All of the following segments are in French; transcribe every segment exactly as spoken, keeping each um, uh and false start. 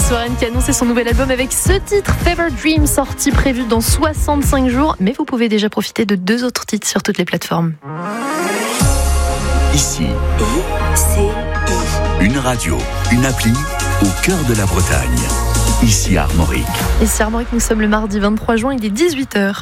Alex Warren qui a annoncé son nouvel album avec ce titre Fever Dream, sorti prévu dans soixante-cinq jours. Mais vous pouvez déjà profiter de deux autres titres sur toutes les plateformes. Ici, I C I. une radio, une appli au cœur de la Bretagne. Ici Armorique. Ici Armorique, nous sommes le mardi vingt-trois juin, il est dix-huit heures.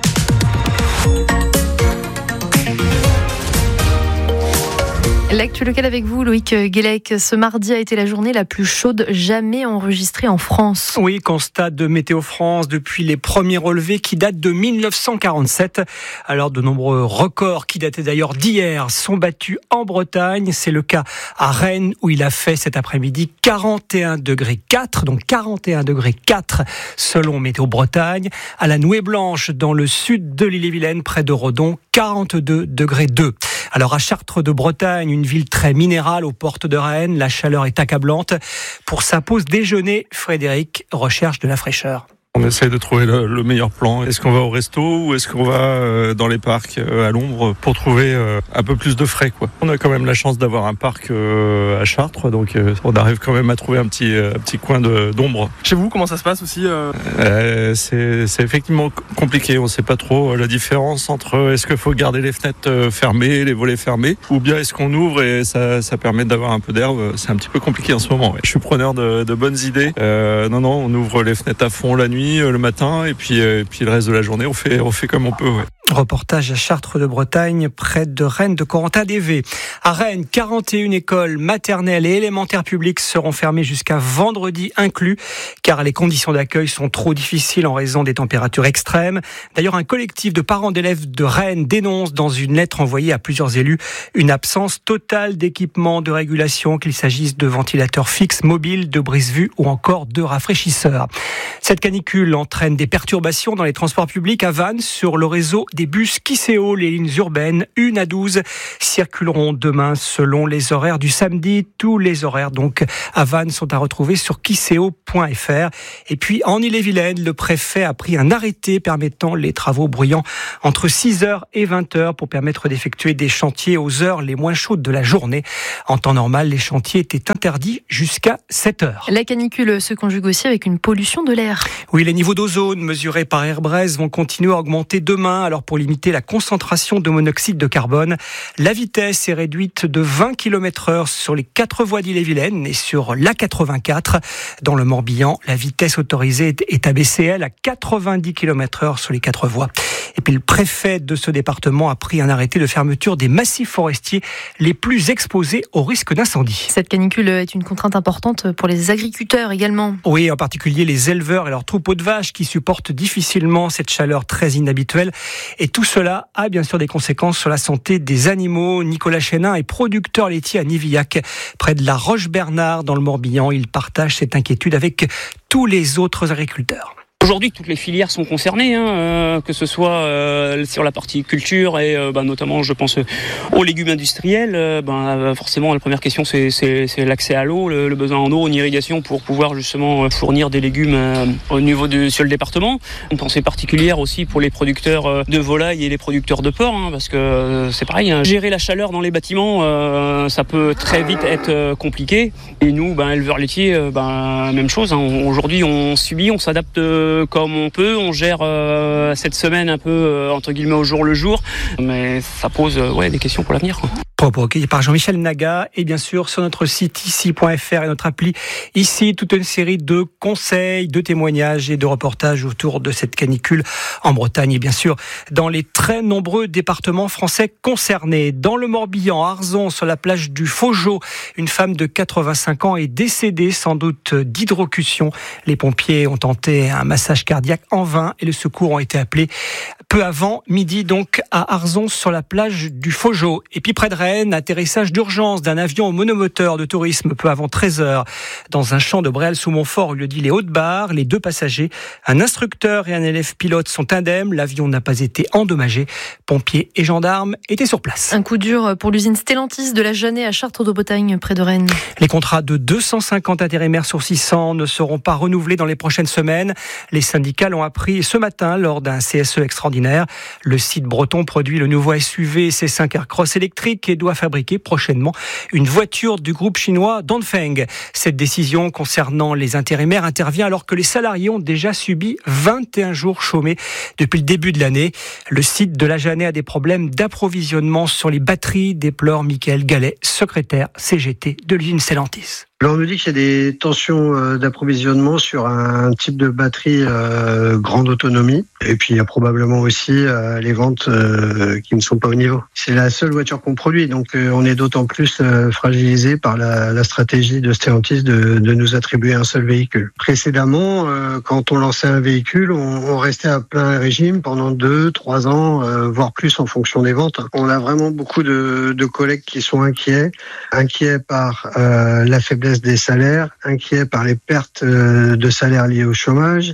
L'actu locale avec vous, Loïc Guélec. Ce mardi a été la journée la plus chaude jamais enregistrée en France. Oui, constat de Météo France depuis les premiers relevés qui datent de dix-neuf cent quarante-sept. Alors, de nombreux records qui dataient d'ailleurs d'hier sont battus en Bretagne. C'est le cas à Rennes où il a fait cet après-midi quarante et un degrés quatre, donc quarante et un degrés quatre selon Météo Bretagne. À la Nouée Blanche, dans le sud de l'Ille-et-Vilaine, près de Redon, quarante-deux degrés deux. Alors à Chartres de Bretagne, une ville très minérale aux portes de Rennes, la chaleur est accablante. Pour sa pause déjeuner, Frédéric recherche de la fraîcheur. On essaye de trouver le, le meilleur plan. Est-ce qu'on va au resto ou est-ce qu'on va euh, dans les parcs euh, à l'ombre pour trouver euh, un peu plus de frais, quoi. On a quand même la chance d'avoir un parc euh, à Chartres, donc euh, on arrive quand même à trouver un petit, euh, un petit coin de, d'ombre. Chez vous, comment ça se passe aussi euh... Euh, c'est, c'est effectivement compliqué. On ne sait pas trop la différence entre est-ce qu'il faut garder les fenêtres fermées, les volets fermés, ou bien est-ce qu'on ouvre et ça, ça permet d'avoir un peu d'air. C'est un petit peu compliqué en ce moment. Ouais. Je suis preneur de, de bonnes idées. Euh, non, non, on ouvre les fenêtres à fond la nuit, le matin, et puis, et puis le reste de la journée, on fait, on fait comme on peut. Ouais. Reportage à Chartres de Bretagne, près de Rennes de Corentin-d'Évé. À Rennes, quarante et une écoles maternelles et élémentaires publiques seront fermées jusqu'à vendredi inclus, car les conditions d'accueil sont trop difficiles en raison des températures extrêmes. D'ailleurs, un collectif de parents d'élèves de Rennes dénonce dans une lettre envoyée à plusieurs élus une absence totale d'équipements de régulation, qu'il s'agisse de ventilateurs fixes, mobiles, de brise-vue ou encore de rafraîchisseurs. Cette canicule entraîne des perturbations dans les transports publics. À Vannes, sur le réseau des bus Kisséo, les lignes urbaines une à douze circuleront demain selon les horaires du samedi. Tous les horaires donc à Vannes sont à retrouver sur kisséo point f r. Et puis en Ille-et-Vilaine, le préfet a pris un arrêté permettant les travaux bruyants entre six heures et vingt heures pour permettre d'effectuer des chantiers aux heures les moins chaudes de la journée. En temps normal, les chantiers étaient interdits jusqu'à sept heures. La canicule se conjugue aussi avec une pollution de l'air. Oui, les niveaux d'ozone mesurés par Airbus vont continuer à augmenter demain. Alors pour limiter la concentration de monoxyde de carbone, la vitesse est réduite de vingt kilomètres heure sur les quatre voies d'Ille-et-Vilaine et sur l'A quatre-vingt-quatre. Dans le Morbihan, la vitesse autorisée est abaissée, elle, à quatre-vingt-dix kilomètres heure sur les quatre voies. Et puis le préfet de ce département a pris un arrêté de fermeture des massifs forestiers les plus exposés au risque d'incendie. Cette canicule est une contrainte importante pour les agriculteurs également. Oui, en particulier les éleveurs et leurs troupeaux de vaches qui supportent difficilement cette chaleur très inhabituelle. Et tout cela a bien sûr des conséquences sur la santé des animaux. Nicolas Chénin est producteur laitier à Nivillac, près de la Roche-Bernard dans le Morbihan. Il partage cette inquiétude avec tous les autres agriculteurs. Aujourd'hui, toutes les filières sont concernées, hein, euh, que ce soit euh, sur la partie culture et euh, bah, notamment, je pense, aux légumes industriels. Euh, bah, forcément, la première question, c'est, c'est, c'est l'accès à l'eau, le, le besoin en eau, en irrigation pour pouvoir justement fournir des légumes euh, au niveau du sur le département. Une pensée particulière aussi pour les producteurs euh, de volailles et les producteurs de porc, hein, parce que euh, c'est pareil, hein, gérer la chaleur dans les bâtiments, euh, ça peut très vite être euh, compliqué. Et nous, bah, éleveurs laitiers, euh, bah, même chose. Hein, aujourd'hui, on subit, on s'adapte. Euh, comme on peut, on gère euh, cette semaine un peu euh, entre guillemets au jour le jour, mais ça pose euh, ouais, des questions pour l'avenir, quoi. Propos recueillis par Jean-Michel Naga et bien sûr sur notre site ici point f r et notre appli ici, toute une série de conseils, de témoignages et de reportages autour de cette canicule en Bretagne et bien sûr dans les très nombreux départements français concernés. Dans le Morbihan, à Arzon, sur la plage du Faugeot, une femme de quatre-vingt-cinq ans est décédée sans doute d'hydrocution. Les pompiers ont tenté un massage cardiaque en vain et le secours ont été appelés peu avant midi donc à Arzon sur la plage du Faugeot. Et puis près de Rennes, atterrissage d'urgence d'un avion monomoteur de tourisme peu avant treize heures dans un champ de Bréal-sous-Montfort, où le dit les Hauts-de-Bar. Les deux passagers, un instructeur et un élève pilote, sont indemnes. L'avion n'a pas été endommagé. Pompiers et gendarmes étaient sur place. Un coup dur pour l'usine Stellantis de la Jeannet à Chartres de Bretagne, près de Rennes. Les contrats de deux cent cinquante intérimaires sur six cents ne seront pas renouvelés dans les prochaines semaines. Les syndicats l'ont appris ce matin lors d'un C S E extraordinaire. Le site breton produit le nouveau S U V C cinq Aircross électrique et et doit fabriquer prochainement une voiture du groupe chinois Dongfeng. Cette décision concernant les intérimaires intervient alors que les salariés ont déjà subi vingt et un jours chômés depuis le début de l'année. Le site de la Jeannet a des problèmes d'approvisionnement sur les batteries, déplore Michael Gallet, secrétaire C G T de l'usine Stellantis. Alors on nous dit qu'il y a des tensions d'approvisionnement sur un type de batterie euh, grande autonomie. Et puis il y a probablement aussi euh, les ventes euh, qui ne sont pas au niveau. C'est la seule voiture qu'on produit, donc euh, on est d'autant plus euh, fragilisé par la, la stratégie de Stellantis de, de nous attribuer un seul véhicule. Précédemment, euh, quand on lançait un véhicule, on, on restait à plein régime pendant deux, trois ans, euh, voire plus en fonction des ventes. On a vraiment beaucoup de, de collègues qui sont inquiets, inquiets par euh, la faiblesse des salaires, inquiets par les pertes de salaires liées au chômage,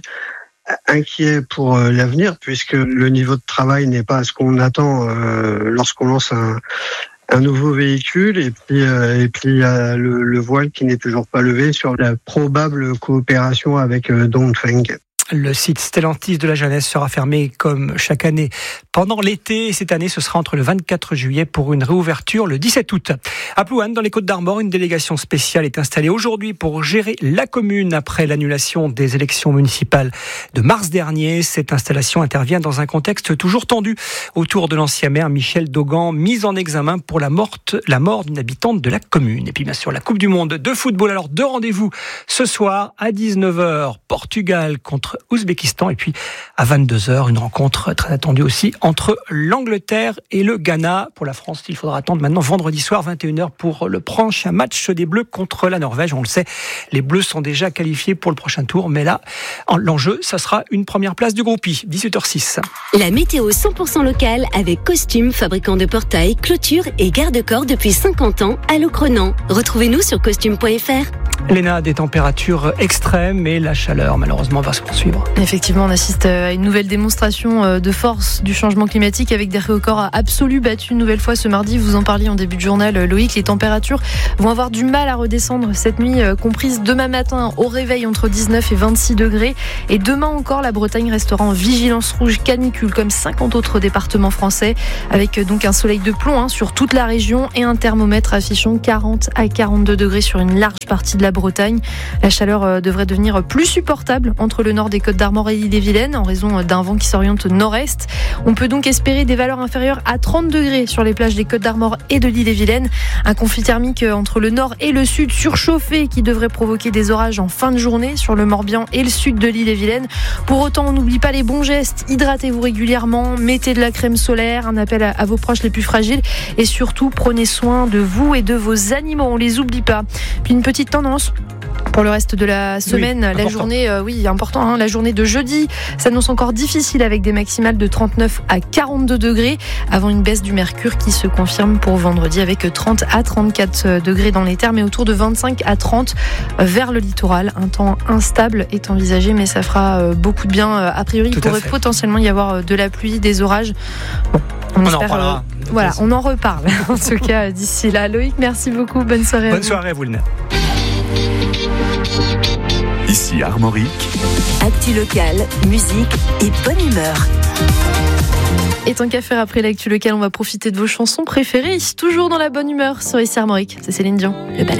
inquiets pour l'avenir puisque le niveau de travail n'est pas ce qu'on attend lorsqu'on lance un, un nouveau véhicule et puis et puis il y a le, le voile qui n'est toujours pas levé sur la probable coopération avec Dongfeng. Le site Stellantis de la Jeunesse sera fermé comme chaque année pendant l'été. Et cette année, ce sera entre le vingt-quatre juillet pour une réouverture le dix-sept août. À Plouane, dans les Côtes-d'Armor, une délégation spéciale est installée aujourd'hui pour gérer la commune après l'annulation des élections municipales de mars dernier. Cette installation intervient dans un contexte toujours tendu autour de l'ancien maire Michel Dogan, mis en examen pour la, morte, la mort d'une habitante de la commune. Et puis bien sûr, la Coupe du Monde de football. Alors deux rendez-vous ce soir à dix-neuf heures, Portugal contre Ouzbékistan, et puis à vingt-deux heures, une rencontre très attendue aussi entre l'Angleterre et le Ghana. Pour la France, il faudra attendre maintenant vendredi soir, vingt et une heures, pour le prochain match des Bleus contre la Norvège. On le sait, les Bleus sont déjà qualifiés pour le prochain tour, mais là, l'enjeu, ça sera une première place du groupe I, dix-huit heures six. La météo cent pour cent locale avec Costume, fabricant de portails, clôtures et garde-corps depuis cinquante ans à Locronan. Retrouvez-nous sur costume point f r. Léna, des températures extrêmes et la chaleur, malheureusement, va se poursuivre. Effectivement, on assiste à une nouvelle démonstration de force du changement climatique avec des records absolus battus une nouvelle fois ce mardi. Vous en parliez en début de journal, Loïc. Les températures vont avoir du mal à redescendre cette nuit, comprise demain matin au réveil entre dix-neuf et vingt-six degrés. Et demain encore, la Bretagne restera en vigilance rouge canicule, comme cinquante autres départements français, avec donc un soleil de plomb hein, sur toute la région et un thermomètre affichant quarante à quarante-deux degrés sur une large partie de la Bretagne. La chaleur devrait devenir plus supportable entre le nord des Côtes-d'Armor et l'Ille-et-Vilaine en raison d'un vent qui s'oriente nord-est. On peut donc espérer des valeurs inférieures à trente degrés sur les plages des Côtes-d'Armor et de l'Ille-et-Vilaine. Un conflit thermique entre le nord et le sud surchauffé qui devrait provoquer des orages en fin de journée sur le Morbihan et le sud de l'Ille-et-Vilaine. Pour autant, on n'oublie pas les bons gestes. Hydratez-vous régulièrement, mettez de la crème solaire, un appel à vos proches les plus fragiles et surtout prenez soin de vous et de vos animaux. On les oublie pas. Puis une petite tendance. Pour le reste de la semaine, oui, la important. journée, euh, oui, important, hein, la journée de jeudi s'annonce encore difficile avec des maximales de trente-neuf à quarante-deux degrés avant une baisse du mercure qui se confirme pour vendredi avec trente à trente-quatre degrés dans les terres mais autour de vingt-cinq à trente vers le littoral. Un temps instable est envisagé mais ça fera beaucoup de bien. A priori, Tout il pourrait potentiellement y avoir de la pluie, des orages. Bon. On, on espère, en reparlera. Euh, voilà, on en reparle. En tout cas, d'ici là, Loïc, merci beaucoup. Bonne soirée. Bonne à soirée à vous, Léna. Ici Armorique. Actu locale, musique et bonne humeur. Et tant qu'à faire après l'actu locale, on va profiter de vos chansons préférées. Toujours dans la bonne humeur sur Ici Armorique. C'est Céline Dion, Le Ballet.